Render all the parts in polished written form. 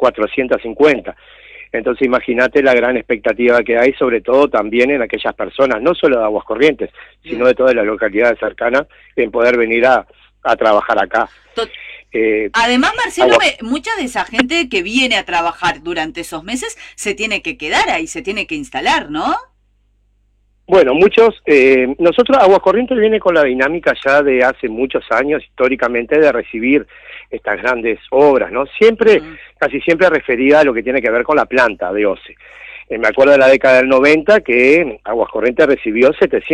450. Entonces imagínate la gran expectativa que hay, sobre todo también en aquellas personas, no solo de Aguas Corrientes, sino de todas las localidades cercanas, en poder venir a trabajar acá. Además, Marcelo, mucha de esa gente que viene a trabajar durante esos meses se tiene que quedar ahí, se tiene que instalar, ¿no? Bueno, nosotros, Aguas Corrientes viene con la dinámica ya de hace muchos años, históricamente, de recibir estas grandes obras, ¿no? Siempre, casi siempre referida a lo que tiene que ver con la planta de OCE. Me acuerdo de la década del 90 que Aguas Corrientes recibió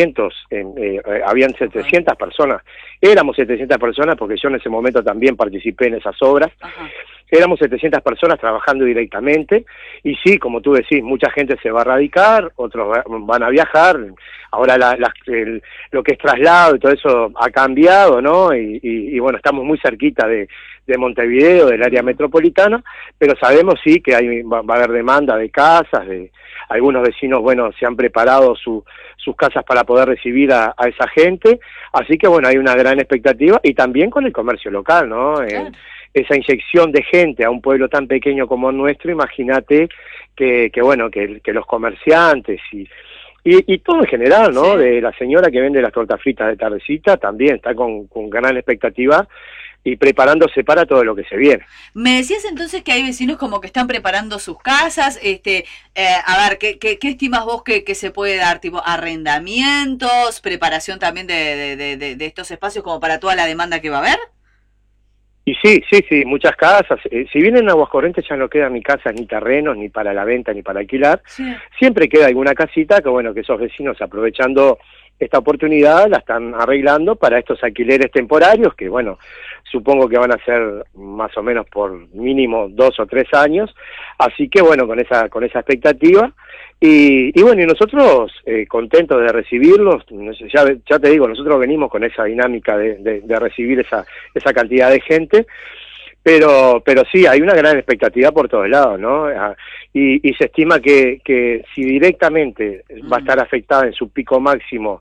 habían 700 personas. Éramos 700 personas porque yo en ese momento también participé en esas obras. Éramos 700 personas trabajando directamente y sí, como tú decís, mucha gente se va a radicar, otros van a viajar. Ahora lo que es traslado y todo eso ha cambiado, ¿no? Y bueno, estamos muy cerquita de Montevideo, del área metropolitana, pero sabemos sí que va a haber demanda de casas, de algunos vecinos, bueno, se han preparado sus casas para poder recibir a esa gente, así que bueno, hay una gran expectativa y también con el comercio local, ¿no? Claro. Esa inyección de gente a un pueblo tan pequeño como el nuestro, imagínate que los comerciantes y todo en general, ¿no? Sí. De la señora que vende las tortas fritas de tardecita también está con gran expectativa y preparándose para todo lo que se viene. Me decías entonces que hay vecinos como que están preparando sus casas, a ver, ¿qué estimas vos que se puede dar? ¿Tipo arrendamientos, preparación también de estos espacios como para toda la demanda que va a haber? Y sí, muchas casas. Si bien en Aguas Corrientes ya no quedan ni casas, ni terrenos, ni para la venta, ni para alquilar, sí. Siempre queda alguna casita que, bueno, que esos vecinos aprovechando esta oportunidad la están arreglando para estos alquileres temporarios que, bueno, supongo que van a ser más o menos por mínimo 2 o 3 años, así que, bueno, con esa expectativa. Y bueno, y nosotros contentos de recibirlos, ya te digo, nosotros venimos con esa dinámica de recibir esa cantidad de gente, pero sí, hay una gran expectativa por todos lados, ¿no? Y se estima que si directamente va a estar afectada en su pico máximo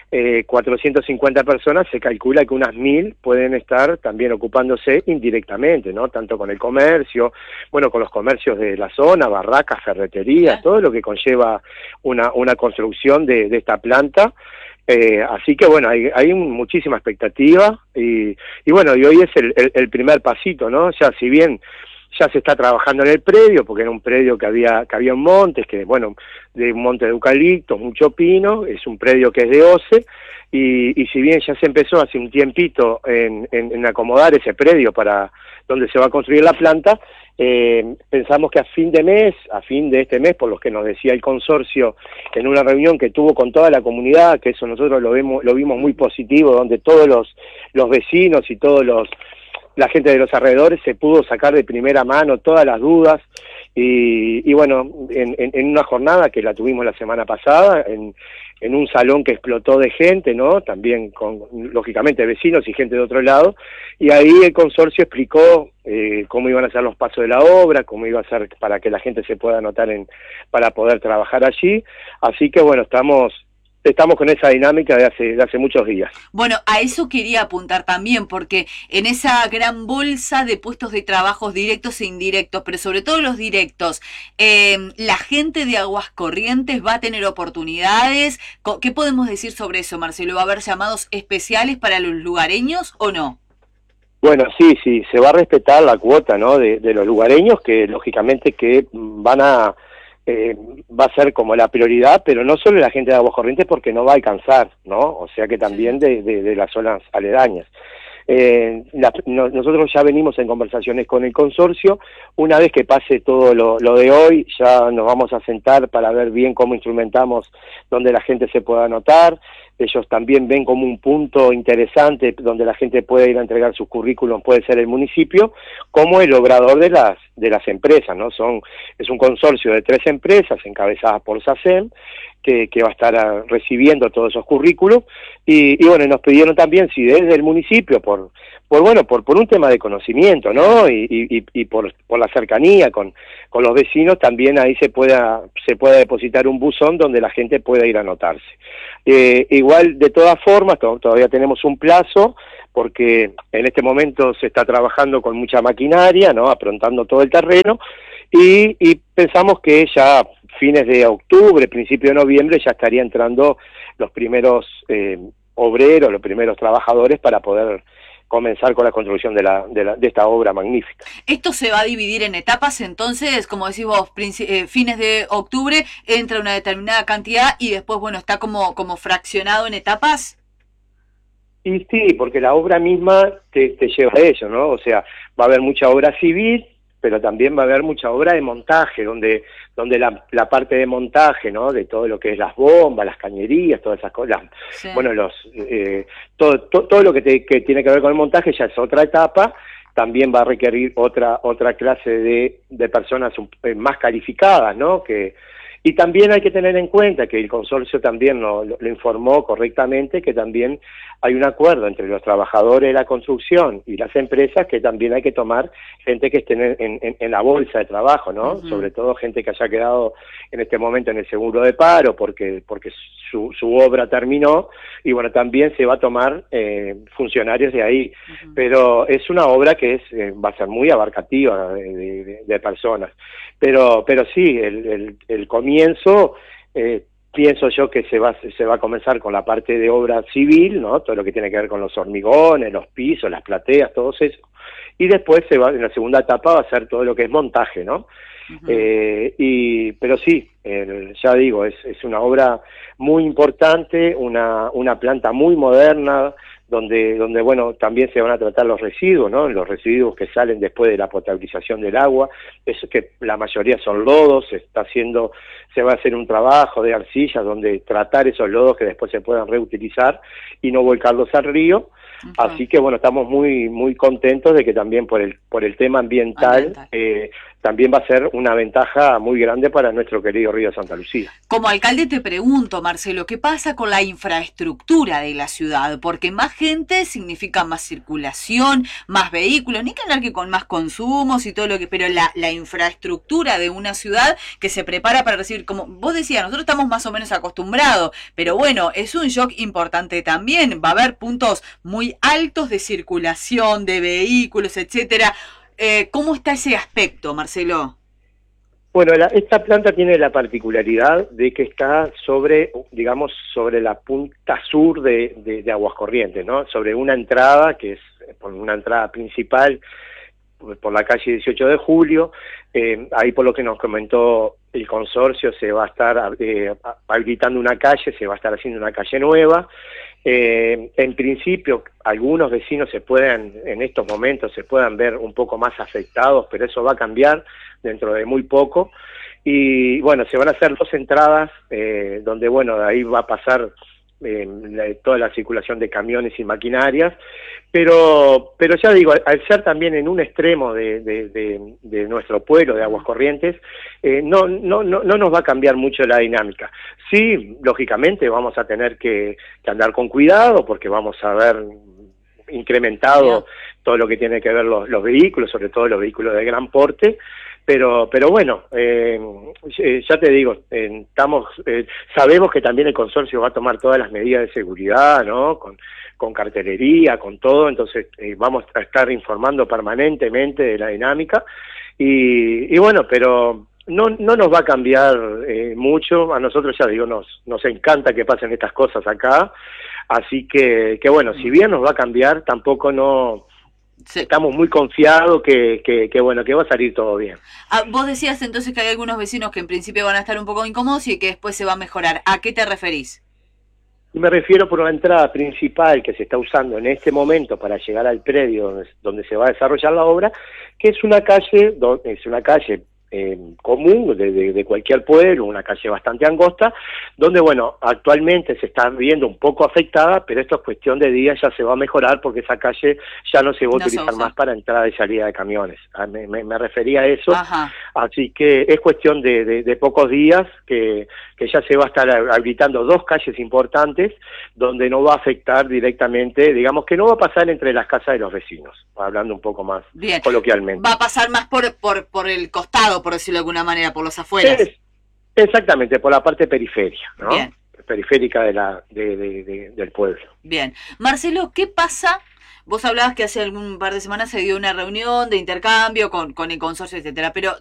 450 personas, se calcula que unas 1000 pueden estar también ocupándose indirectamente, ¿no? Tanto con el comercio, bueno, con los comercios de la zona, barracas, ferreterías, todo lo que conlleva una construcción de esta planta. Así que bueno, hay muchísima expectativa y bueno, y hoy es el primer pasito, ¿no? Ya si bien ya se está trabajando en el predio, porque era un predio que había en montes, que bueno, de un monte de eucaliptos, mucho pino, es un predio que es de OCE, y si bien ya se empezó hace un tiempito en acomodar ese predio para donde se va a construir la planta, pensamos que a fin de este mes, por lo que nos decía el consorcio en una reunión que tuvo con toda la comunidad, que eso nosotros lo vimos muy positivo, donde todos los vecinos y la gente de los alrededores se pudo sacar de primera mano todas las dudas y bueno, en una jornada que la tuvimos la semana pasada, en un salón que explotó de gente, ¿no? También con, lógicamente, vecinos y gente de otro lado, y ahí el consorcio explicó cómo iban a ser los pasos de la obra, cómo iba a ser para que la gente se pueda anotar para poder trabajar allí, así que bueno, estamos con esa dinámica de hace muchos días. Bueno, a eso quería apuntar también, porque en esa gran bolsa de puestos de trabajos directos e indirectos, pero sobre todo los directos, la gente de Aguas Corrientes va a tener oportunidades. ¿Qué podemos decir sobre eso, Marcelo? ¿Va a haber llamados especiales para los lugareños o no? Bueno, sí, se va a respetar la cuota, ¿no? de los lugareños, que lógicamente que va a ser como la prioridad, pero no solo la gente de Aguas Corrientes porque no va a alcanzar, ¿no? O sea que también de las zonas aledañas. Nosotros ya venimos en conversaciones con el consorcio. Una vez que pase todo lo de hoy, ya nos vamos a sentar para ver bien cómo instrumentamos donde la gente se pueda anotar. Ellos también ven como un punto interesante donde la gente puede ir a entregar sus currículums, puede ser el municipio, como el obrador de las empresas, ¿no? Es un consorcio de 3 empresas encabezadas por SACEM, que va a estar recibiendo todos esos currículos, y bueno, nos pidieron también si desde el municipio, por por un tema de conocimiento, ¿no? Y por la cercanía con los vecinos, también ahí se pueda depositar un buzón donde la gente pueda ir a anotarse. Igual, de todas formas, todavía tenemos un plazo, porque en este momento se está trabajando con mucha maquinaria, ¿no? Aprontando todo el terreno, y pensamos que ya fines de octubre, principio de noviembre, ya estaría entrando los primeros obreros, los primeros trabajadores para poder comenzar con la construcción de esta obra magnífica. ¿Esto se va a dividir en etapas? Entonces, como decís vos, fines de octubre entra una determinada cantidad y después, bueno, está como fraccionado en etapas. Y sí, porque la obra misma te lleva a eso, ¿no? O sea, va a haber mucha obra civil, pero también va a haber mucha obra de montaje, donde la parte de montaje, ¿no? De todo lo que es las bombas, las cañerías, todas esas cosas, sí. Bueno, todo lo que tiene que ver con el montaje ya es otra etapa. También va a requerir otra clase de personas más calificadas, ¿no? Y también hay que tener en cuenta que el consorcio también lo informó correctamente, que también hay un acuerdo entre los trabajadores de la construcción y las empresas, que también hay que tomar gente que esté en la bolsa de trabajo, ¿no? Uh-huh. Sobre todo gente que haya quedado en este momento en el seguro de paro porque su obra terminó, y bueno, también se va a tomar funcionarios de ahí. Uh-huh. Pero es una obra que va a ser muy abarcativa de personas. Pero sí, el comienzo, pienso yo que se va a comenzar con la parte de obra civil, ¿no? Todo lo que tiene que ver con los hormigones, los pisos, las plateas, todo eso. Y después en la segunda etapa va a ser todo lo que es montaje, ¿no? Uh-huh. Pero sí, ya digo, es una obra muy importante, una planta muy moderna, donde bueno, también se van a tratar los residuos, ¿no? Los residuos que salen después de la potabilización del agua, eso que la mayoría son lodos, se va a hacer un trabajo de arcillas donde tratar esos lodos que después se puedan reutilizar y no volcarlos al río. Uh-huh. Así que bueno, estamos muy muy contentos de que también por el tema ambiental. También va a ser una ventaja muy grande para nuestro querido río Santa Lucía. Como alcalde te pregunto, Marcelo, ¿qué pasa con la infraestructura de la ciudad? Porque más gente significa más circulación, más vehículos, ni que hablar que con más consumos y todo lo que... Pero la infraestructura de una ciudad que se prepara para recibir, como vos decías, nosotros estamos más o menos acostumbrados, pero bueno, es un shock importante también. Va a haber puntos muy altos de circulación, de vehículos, etcétera. ¿Cómo está ese aspecto, Marcelo? Bueno, esta planta tiene la particularidad de que está sobre la punta sur de Aguas Corrientes, ¿no? Sobre una entrada, que es por una entrada principal, por la calle 18 de Julio. Ahí, por lo que nos comentó el consorcio, se va a estar habilitando una calle, se va a estar haciendo una calle nueva. En principio, algunos vecinos en estos momentos se puedan ver un poco más afectados, pero eso va a cambiar dentro de muy poco. Y bueno, se van a hacer 2 entradas, donde bueno, de ahí va a pasar toda la circulación de camiones y maquinarias, pero ya digo, al ser también en un extremo de nuestro pueblo, de Aguas Corrientes, no nos va a cambiar mucho la dinámica. Sí, lógicamente vamos a tener que andar con cuidado, porque vamos a ver incrementado todo lo que tiene que ver los vehículos, sobre todo los vehículos de gran porte. Pero bueno, ya te digo, sabemos que también el consorcio va a tomar todas las medidas de seguridad, ¿no? Con cartelería, con todo, entonces vamos a estar informando permanentemente de la dinámica y bueno, pero no nos va a cambiar mucho. A nosotros, ya digo, nos encanta que pasen estas cosas acá, así que bueno, si bien nos va a cambiar, tampoco sí. Estamos muy confiados que bueno, que va a salir todo bien. Vos decías entonces que hay algunos vecinos que en principio van a estar un poco incómodos y que después se va a mejorar. ¿A qué te referís? Me refiero por la entrada principal que se está usando en este momento para llegar al predio donde se va a desarrollar la obra, que es una calle común de cualquier pueblo, una calle bastante angosta, donde bueno, actualmente se está viendo un poco afectada, pero esto es cuestión de días, ya se va a mejorar porque esa calle ya no se va a utilizar más para entrada y salida de camiones. Me refería a eso. Ajá. Así que es cuestión de pocos días que ya se va a estar habilitando 2 calles importantes donde no va a afectar directamente, digamos que no va a pasar entre las casas de los vecinos, hablando un poco más bien, coloquialmente. Va a pasar más por el costado, por decirlo de alguna manera, por los afueras. Exactamente, por la parte periférica, ¿no? Bien. Periférica del pueblo. Bien. Marcelo, ¿qué pasa? Vos hablabas que hace algún par de semanas se dio una reunión de intercambio con el consorcio, etcétera, pero